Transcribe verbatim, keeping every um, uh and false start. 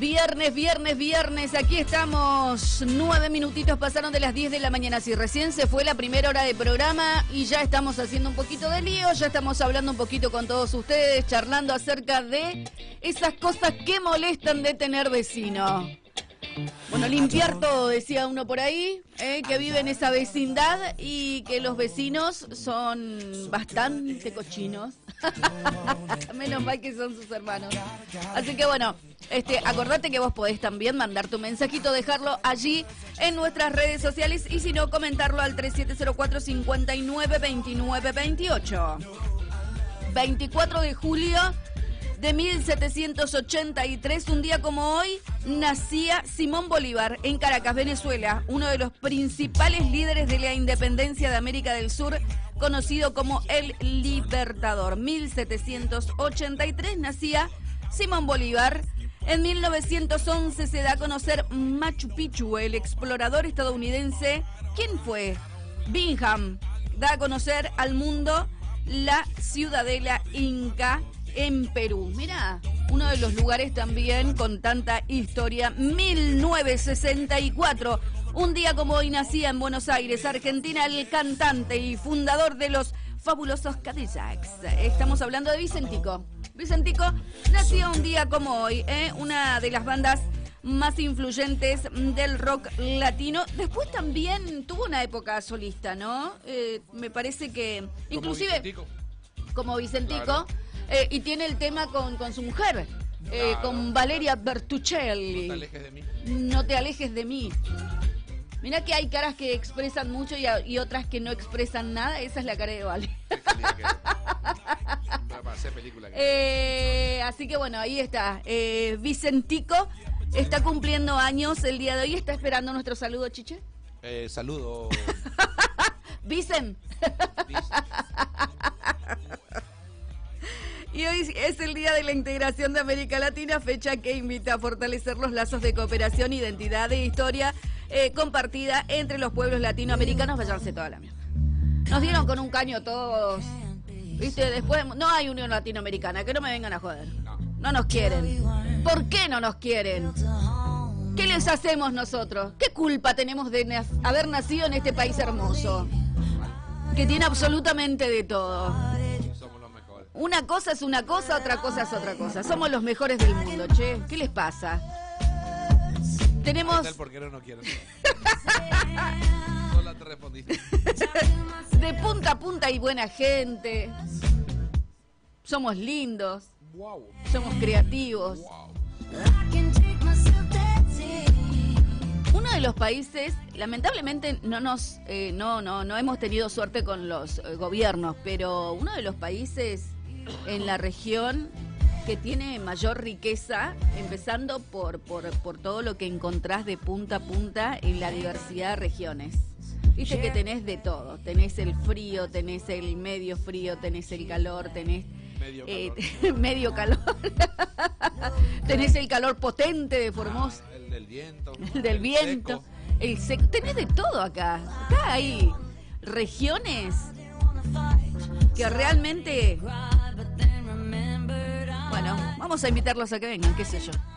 Viernes, viernes, viernes, aquí estamos, nueve minutitos pasaron de las diez de la mañana, si recién se fue la primera hora de programa y ya estamos haciendo un poquito de lío, ya estamos hablando un poquito con todos ustedes, charlando acerca de esas cosas que molestan de tener vecino. Bueno, limpiar todo, decía uno por ahí, eh, que vive en esa vecindad y que los vecinos son bastante cochinos. Menos mal que son sus hermanos. Así que bueno, este, acordate que vos podés también mandar tu mensajito, dejarlo allí en nuestras redes sociales y si no, comentarlo al tres siete cero cuatro, cinco nueve, dos nueve dos ocho. veinticuatro de julio de mil setecientos ochenta y tres, un día como hoy, nacía Simón Bolívar en Caracas, Venezuela, uno de los principales líderes de la independencia de América del Sur, conocido como el Libertador. mil setecientos ochenta y tres nacía Simón Bolívar. En mil novecientos once se da a conocer Machu Picchu, el explorador estadounidense. ¿Quién fue? Bingham da a conocer al mundo la ciudadela inca en Perú. Mirá, uno de los lugares también con tanta historia. mil novecientos sesenta y cuatro, un día como hoy nacía en Buenos Aires, Argentina, el cantante y fundador de los fabulosos Cadillacs. Estamos hablando de Vicentico. Vicentico nació un día como hoy, ¿eh? Una de las bandas más influyentes del rock latino. Después también tuvo una época solista, ¿no? Eh, me parece que inclusive como Vicentico, como Vicentico claro. eh, y tiene el tema con, con su mujer, eh, claro, con Valeria Bertuccelli. No te alejes de mí. No te alejes de mí. Mirá que hay caras que expresan mucho y, a, y otras que no expresan nada. Esa es la cara de Vale. eh, así que bueno, ahí está. Eh, Vicentico está cumpliendo años el día de hoy. ¿Está esperando nuestro saludo, Chiche? Eh, saludo. Vicen. Y hoy es el Día de la Integración de América Latina, fecha que invita a fortalecer los lazos de cooperación, identidad e historia eh, compartida entre los pueblos latinoamericanos. Vallarse toda la mierda. Nos dieron con un caño todos, ¿viste? Después no hay Unión Latinoamericana, que no me vengan a joder. No nos quieren. ¿Por qué no nos quieren? ¿Qué les hacemos nosotros? ¿Qué culpa tenemos de na- haber nacido en este país hermoso? Que tiene absolutamente de todo. Una cosa es una cosa, otra cosa es otra cosa. Somos los mejores del mundo, che. ¿Qué les pasa? Tenemos... ¿Por qué no nos quieren? Sola te respondiste. De punta a punta hay buena gente. Somos lindos. Wow. Somos creativos. Wow. Uno de los países, lamentablemente no nos, eh, no, no, no hemos tenido suerte con los eh, gobiernos, pero uno de los países en la región que tiene mayor riqueza, empezando por, por, por todo lo que encontrás de punta a punta en la diversidad de regiones. Viste que tenés de todo, tenés el frío, tenés el medio frío, tenés el calor, tenés medio calor, eh, medio calor. Tenés el calor potente de Formosa, ah, el del viento, el del el viento, seco. el seco. Tenés de todo acá. Acá hay regiones que realmente... Bueno, vamos a invitarlos a que vengan, qué sé yo.